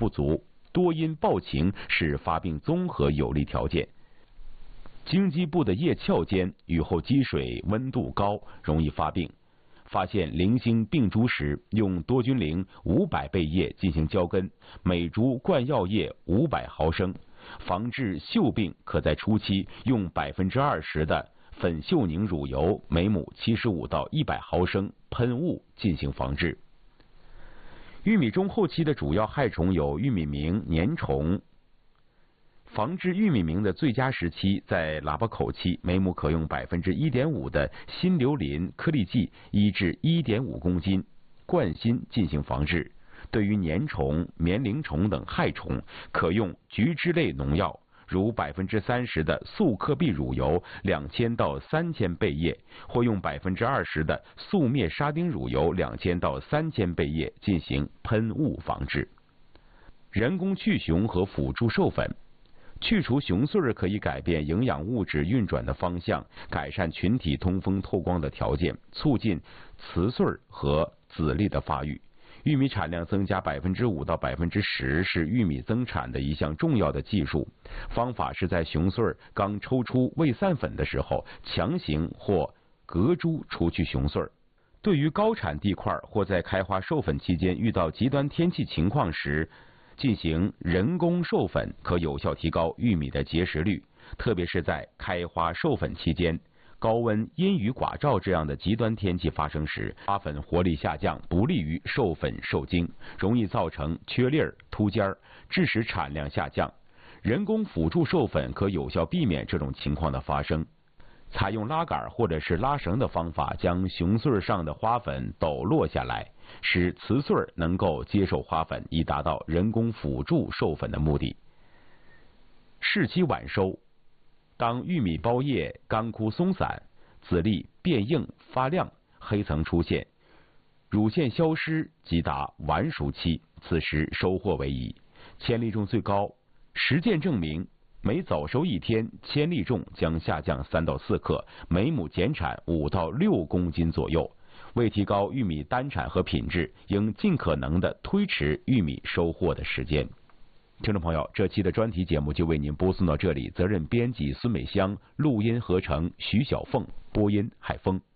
不足，多因暴晴是发病综合有利条件。经基部的叶鞘间雨后积水温度高，容易发病。发现零星病株时，用多菌灵500倍液进行浇根，每株灌药液500毫升。防治锈病，可在初期用20%的粉锈凝乳油每亩75到100毫升喷雾进行防治。玉米中后期的主要害虫有玉米螟、粘虫。防治玉米螟的最佳时期在喇叭口期，每亩可用1.5%的新硫磷颗粒剂1至1.5公斤灌心进行防治。对于粘虫、棉铃虫等害虫，可用菊酯类农药，如30%的速克必乳油2000到3000倍液，或用20%的速灭沙丁乳油2000到3000倍液进行喷雾防治。人工去雄和辅助授粉。去除雄穗可以改变营养物质运转的方向，改善群体通风透光的条件，促进雌穗和籽粒的发育。玉米产量增加5%到10%是玉米增产的一项重要的技术。方法是在雄穗刚抽出未散粉的时候，强行或隔株除去雄穗。对于高产地块或在开花授粉期间遇到极端天气情况时，进行人工授粉可有效提高玉米的结实率，特别是在开花授粉期间，高温、阴雨寡照这样的极端天气发生时，花粉活力下降，不利于授粉受精，容易造成缺粒儿、凸尖儿，致使产量下降。人工辅助授粉可有效避免这种情况的发生。采用拉杆或者是拉绳的方法，将雄穗上的花粉抖落下来，使雌穗能够接受花粉，以达到人工辅助授粉的目的。适期晚收。当玉米苞叶干枯松散，籽粒变硬发亮，黑层出现，乳腺消失，即达完熟期，此时收获为宜。千粒重最高。实践证明，每早熟1天，千粒重将下降3到4克，每亩减产5到6公斤左右。为提高玉米单产和品质，应尽可能的推迟玉米收获的时间。听众朋友，这期的专题节目就为您播送到这里，责任编辑孙美香，录音合成徐小凤，播音海峰。